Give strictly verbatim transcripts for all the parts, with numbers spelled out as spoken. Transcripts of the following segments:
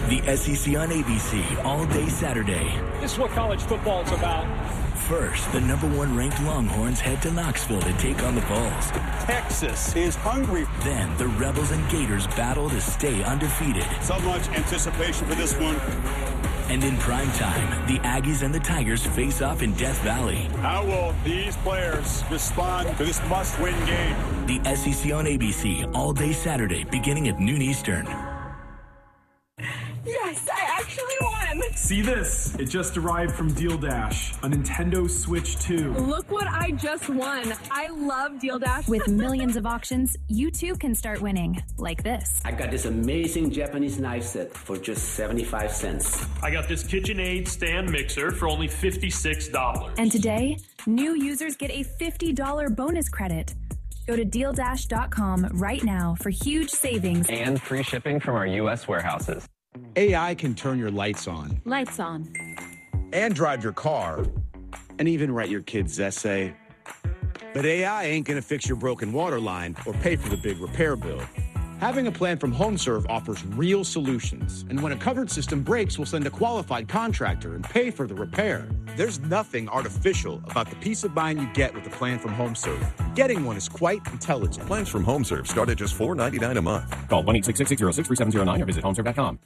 The S E C on A B C all day Saturday. This is what college football is about. First, the number one ranked Longhorns head to Knoxville to take on the Vols. Texas is hungry. Then the Rebels and Gators battle to stay undefeated. So much anticipation for this one. And in prime time, the Aggies and the Tigers face off in Death Valley. How will these players respond to this must-win game? The S E C on A B C all day Saturday, beginning at noon Eastern. Yes, I actually won! See this? It just arrived from Deal Dash, a Nintendo Switch two. Look what I just won. I love Deal Dash. With millions of auctions, you too can start winning, like this. I got this amazing Japanese knife set for just seventy-five cents. I got this KitchenAid stand mixer for only fifty-six dollars. And today, new users get a fifty dollars bonus credit. Go to deal dash dot com right now for huge savings and free shipping from our U S warehouses. A I can turn your lights on. Lights on. And drive your car. And even write your kid's essay. But A I ain't gonna fix your broken water line or pay for the big repair bill. Having a plan from HomeServe offers real solutions. And when a covered system breaks, we'll send a qualified contractor and pay for the repair. There's nothing artificial about the peace of mind you get with a plan from HomeServe. Getting one is quite intelligent. Plans from HomeServe start at just four dollars and ninety-nine cents a month. Call one eight six six, six zero six, three seven zero nine or visit homeserve dot com.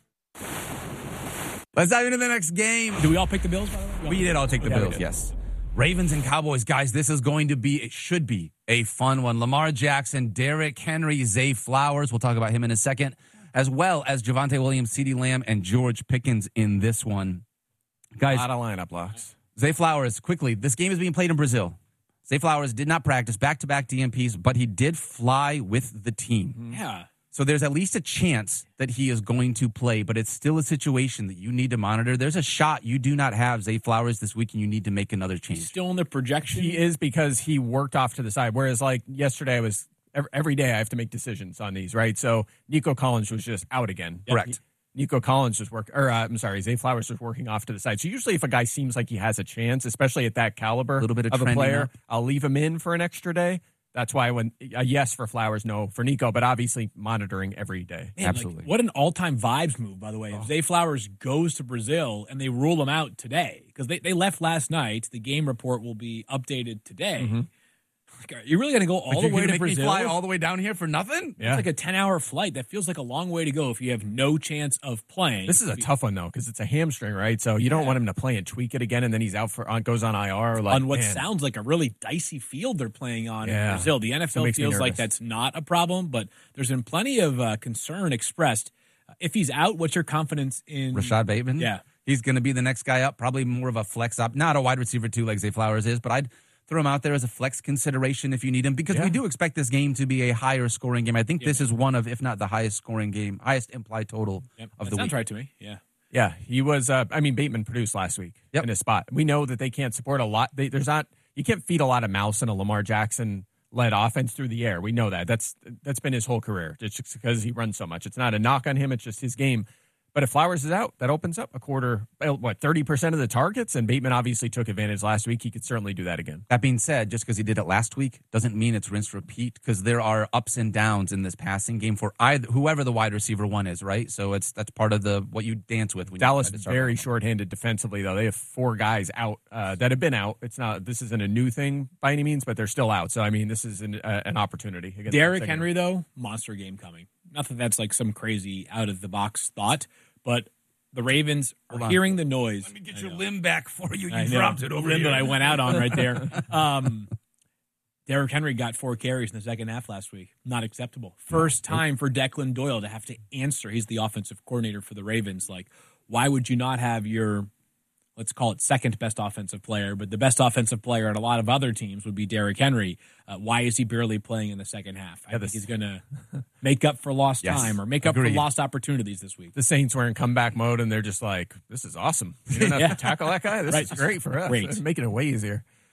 Let's dive into the next game. Do we all pick the Bills, by the way? We did all take the yeah, Bills, yes. Ravens and Cowboys, guys, this is going to be, it should be a fun one. Lamar Jackson, Derrick Henry, Zay Flowers, we'll talk about him in a second, as well as Javonte Williams, CeeDee Lamb, and George Pickens in this one. Guys, a lot of lineup locks. Zay Flowers, quickly, this game is being played in Brazil. Zay Flowers did not practice back-to-back D N Ps, but he did fly with the team. Yeah. So there's at least a chance that he is going to play, but it's still a situation that you need to monitor. There's a shot you do not have Zay Flowers this week, and you need to make another change. He's still in the projection? He is, because he worked off to the side, whereas like yesterday I was every day I have to make decisions on these, right? So Nico Collins was just out again. Yep. Correct. Nico Collins was working, or uh, I'm sorry, Zay Flowers was working off to the side. So usually if a guy seems like he has a chance, especially at that caliber a little bit of, of a player, up. I'll leave him in for an extra day. That's why when a yes for Flowers, no for Nico, but obviously monitoring every day. Man, absolutely. Like, what an all-time vibes move, by the way. If Zay Flowers goes to Brazil and they rule him out today, because they, they left last night. The game report will be updated today. Mm-hmm. Like, you're really going to go all like the way to make Brazil? Me fly all the way down here for nothing? Yeah. It's like a ten-hour flight. That feels like a long way to go if you have no chance of playing. This is a tough one, though, because it's a hamstring, right? So you don't yeah. want him to play and tweak it again, and then he's out for on, goes on I R. Like, on what man. sounds like a really dicey field they're playing on yeah. in Brazil. The N F L feels like that's not a problem, but there's been plenty of uh, concern expressed. If he's out, what's your confidence in Rashad Bateman? Yeah. He's going to be the next guy up, probably more of a flex up. Not a wide receiver, too, like Zay Flowers is, but I'd throw him out there as a flex consideration if you need him, because yeah. we do expect this game to be a higher scoring game. I think yep. this is one of, if not the highest scoring game, highest implied total yep. of that the sounds week. Sounds right to me, yeah. Yeah, he was, uh, I mean, Bateman produced last week yep. in his spot. We know that they can't support a lot. They, there's not, you can't feed a lot of mouse in a Lamar Jackson led offense through the air. We know that. That's That's been his whole career. It's just because he runs so much. It's not a knock on him. It's just his game. But if Flowers is out, that opens up a quarter, what, thirty percent of the targets? And Bateman obviously took advantage last week. He could certainly do that again. That being said, just because he did it last week doesn't mean it's rinse repeat, because there are ups and downs in this passing game for either whoever the wide receiver one is, right? So it's that's part of the what you dance with. When Dallas you very shorthanded defensively, though. They have four guys out uh, that have been out. It's not this isn't a new thing by any means, but they're still out. So I mean, this is an, uh, an opportunity. Derrick Henry, though, monster game coming. Not that that's like some crazy out of the box thought, but the Ravens are hearing the noise. Let me get your limb back for you. You I dropped know. it over limb here. that I went out on right there. Um, Derrick Henry got four carries in the second half last week. Not acceptable. First time for Declan Doyle to have to answer. He's the offensive coordinator for the Ravens. Like, why would you not have your, let's call it second best offensive player, but the best offensive player at a lot of other teams would be Derrick Henry. Uh, why is he barely playing in the second half? I yeah, think he's going to make up for lost yes, time or make up agreed. for lost opportunities this week. The Saints were in comeback mode, and they're just like, this is awesome. You don't have yeah. to tackle that guy? This right. is great for us. Great. It's making it way easier.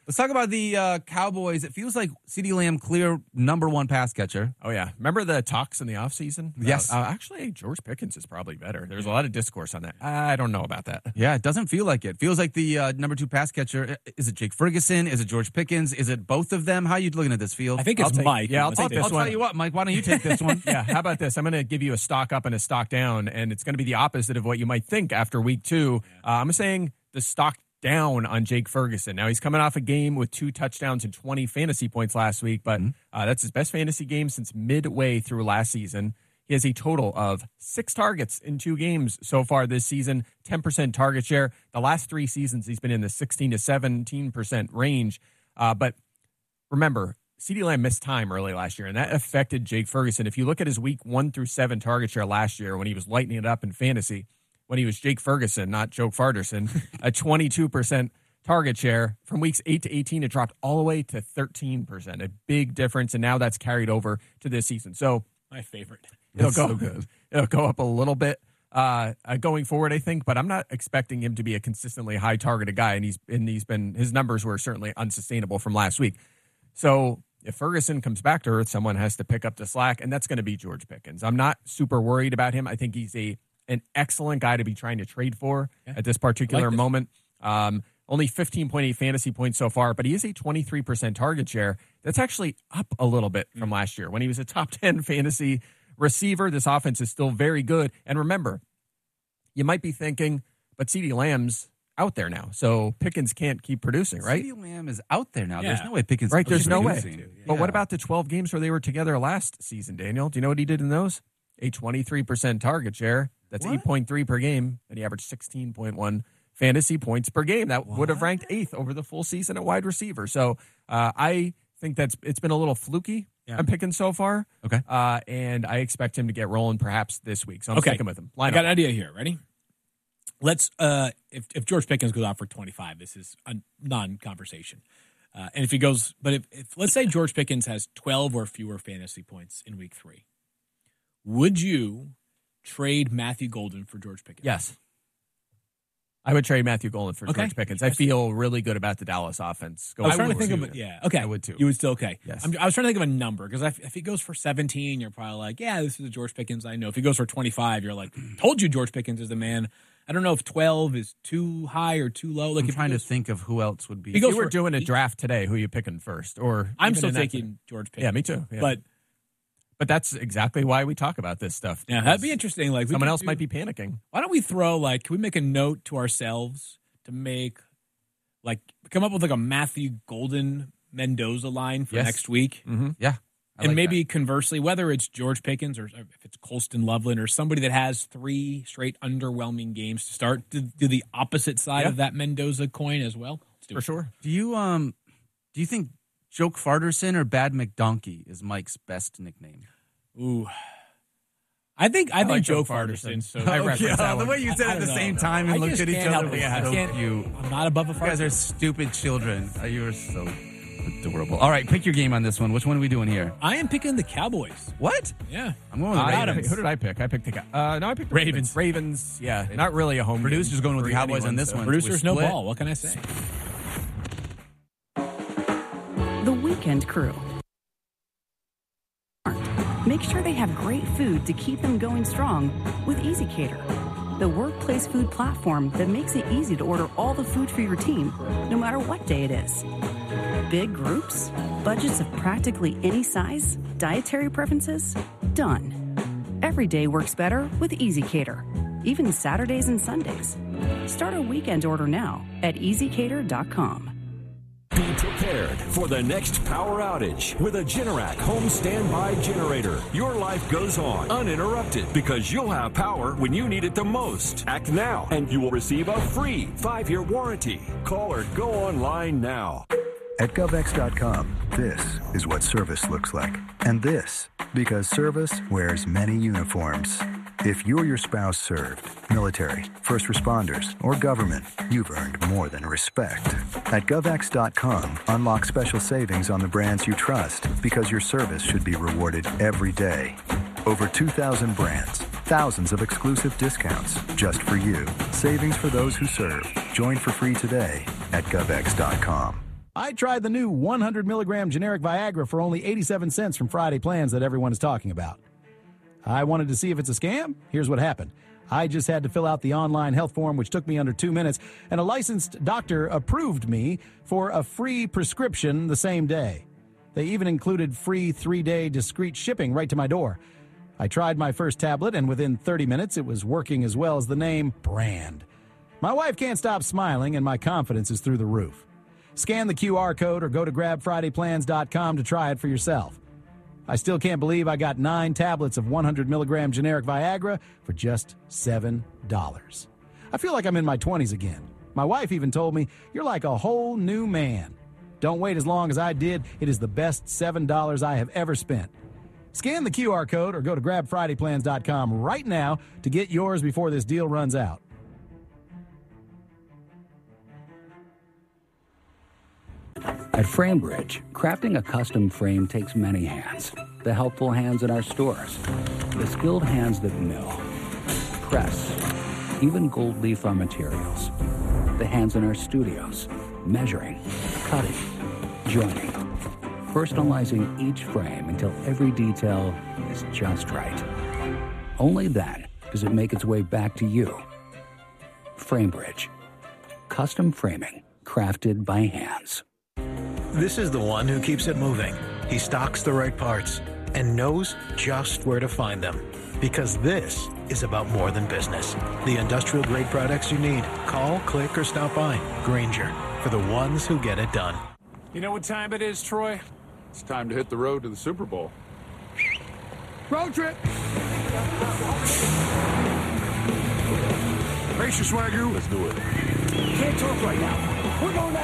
Let's talk about the uh, Cowboys. It feels like CeeDee Lamb, clear number one pass catcher. Oh, yeah. Remember the talks in the offseason? Yes. Uh, uh, actually, George Pickens is probably better. There's a lot of discourse on that. I don't know about that. Yeah, it doesn't feel like it. Feels like the uh, number two pass catcher. Is it Jake Ferguson? Is it George Pickens? Is it both of them? How are you looking at this field? I think it's take, Mike. Yeah, I'll Let's take take this I'll one. tell you what, Mike, why don't you take this one? Yeah, how about this? I'm going to give you a stock up and a stock down, and it's going to be the opposite of what you might think after week two. Uh, I'm saying the stock down on Jake Ferguson. Now, he's coming off a game with two touchdowns and twenty fantasy points last week, but uh, that's his best fantasy game since midway through last season. He has a total of six targets in two games so far this season, ten percent target share. The last three seasons, he's been in the sixteen to seventeen percent range. Uh, but remember, CeeDee Lamb missed time early last year, and that affected Jake Ferguson. If you look at his week one through seven target share last year when he was lighting it up in fantasy, when he was Jake Ferguson, not Joe Farderson, a twenty-two percent target share. From weeks eight to eighteen, it dropped all the way to thirteen percent, a big difference, and now that's carried over to this season. So my favorite. It'll go, so good. It'll go up a little bit uh, uh, going forward, I think, but I'm not expecting him to be a consistently high targeted guy, and he's and he's been his numbers were certainly unsustainable from last week. So if Ferguson comes back to earth, someone has to pick up the slack, and that's going to be George Pickens. I'm not super worried about him. I think he's a an excellent guy to be trying to trade for yeah. at this particular like this. moment. Um, only fifteen point eight fantasy points so far, but he is a twenty-three percent target share. That's actually up a little bit from last year when he was a top ten fantasy receiver. This offense is still very good. And remember, you might be thinking, but CeeDee Lamb's out there now, so Pickens can't keep producing, right? CeeDee Lamb is out there now. Yeah. There's no way Pickens right. There's no way. Yeah. But what about the twelve games where they were together last season, Daniel? Do you know what he did in those? A twenty-three percent target share. That's what? eight point three per game, and he averaged sixteen point one fantasy points per game. That what? would have ranked eighth over the full season at wide receiver. So uh, I think that's it's been a little fluky. Yeah. I'm picking so far. Okay. Uh, and I expect him to get rolling perhaps this week. So I'm okay. sticking with him. Line I got up. an idea here. Ready? Let's, uh, if, if George Pickens goes out for twenty-five, this is a non-conversation. Uh, and if he goes, but if, if, let's say George Pickens has twelve or fewer fantasy points in week three, would you trade Matthew Golden for George Pickens? Yes. I would trade Matthew Golden for okay. George Pickens. I feel really good about the Dallas offense. I was trying to think of it. Yeah. Okay. I would too. You would still okay. Yes. I'm, I was trying to think of a number because if, if he goes for seventeen, you're probably like, yeah, this is a George Pickens I know. If he goes for twenty-five, you're like, told you George Pickens is the man. I don't know if twelve is too high or too low. Like I'm if trying goes, to think of who else would be. If you were doing a draft today, who are you picking first? Or I'm still taking George Pickens. Yeah, me too. Yeah. But but that's exactly why we talk about this stuff. Yeah, that'd be interesting. Like someone else do, might be panicking. Why don't we throw like? Can we make a note to ourselves to make like come up with like a Matthew Golden Mendoza line for yes. next week? Mm-hmm. Yeah. I and like maybe that. conversely, whether it's George Pickens or if it's Colston Loveland or somebody that has three straight underwhelming games to start, do, do the opposite side yeah. of that Mendoza coin as well. Let's do for it. sure. Do you um do you think Joke Farderson or Bad McDonkey is Mike's best nickname? Ooh. I think I, I think like Joe Joe Farderson. Farderson. So I referenced yeah, that the one. way you said I, it at the know. same time and I looked just at each can't other. help it. Yeah, I so can't- cute. I'm not above a You guys Farderson. are stupid children. Uh, You are so adorable. All right, pick your game on this one. Which one are we doing here? I am picking the Cowboys. What? Yeah. I'm going with the Uh, Ravens. who did I pick? I picked the uh, no, I picked the Ravens. Ravens. Ravens. Yeah, not really a home. Producer's game going with for the Cowboys anyone, on this so. one. Producers We no split. ball. What can I say? The Weekend Crew. Make sure they have great food to keep them going strong with Easy Cater, the workplace food platform that makes it easy to order all the food for your team, no matter what day it is. Big groups? Budgets of practically any size? Dietary preferences? Done. Every day works better with Easy Cater, even Saturdays and Sundays. Start a weekend order now at easy cater dot com. Be prepared for the next power outage with a Generac home standby generator. Your life goes on uninterrupted because you'll have power when you need it the most. Act now and you will receive a free five-year warranty. Call or go online now. At GovX dot com, this is what service looks like. And this, because service wears many uniforms. If you or your spouse served, military, first responders, or government, you've earned more than respect. At GovX dot com, unlock special savings on the brands you trust because your service should be rewarded every day. Over two thousand brands, thousands of exclusive discounts just for you. Savings for those who serve. Join for free today at GovX dot com. I tried the new one hundred milligram generic Viagra for only eighty-seven cents from Friday Plans that everyone is talking about. I wanted to see if it's a scam. Here's what happened. I just had to fill out the online health form, which took me under two minutes, and a licensed doctor approved me for a free prescription the same day. They even included free three-day discreet shipping right to my door. I tried my first tablet, and within thirty minutes, it was working as well as the name brand. My wife can't stop smiling, and my confidence is through the roof. Scan the Q R code or go to grab friday plans dot com to try it for yourself. I still can't believe I got nine tablets of one hundred milligram generic Viagra for just seven dollars. I feel like I'm in my twenties again. My wife even told me, "You're like a whole new man." Don't wait as long as I did. It is the best seven dollars I have ever spent. Scan the Q R code or go to grab friday plans dot com right now to get yours before this deal runs out. At FrameBridge, crafting a custom frame takes many hands. The helpful hands in our stores, the skilled hands that mill, press, even gold leaf our materials, the hands in our studios, measuring, cutting, joining, personalizing each frame until every detail is just right. Only then does it make its way back to you. FrameBridge, custom framing crafted by hands. This is the one who keeps it moving. He stocks the right parts and knows just where to find them. Because this is about more than business. The industrial grade products you need. Call, click, or stop by. Grainger, for the ones who get it done. You know what time it is, Troy? It's time to hit the road to the Super Bowl. Road trip! Brace your swagger. Let's do it. Can't talk right now. We're going